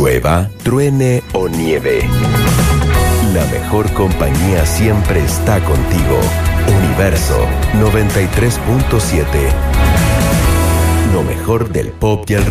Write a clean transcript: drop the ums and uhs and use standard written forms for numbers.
Llueva, truene o nieve. La mejor compañía siempre está contigo. Universo 93.7. Lo mejor del pop y el rock.